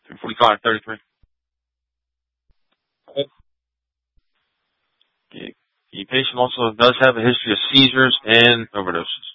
345, 33. The patient also does have a history of seizures and overdoses.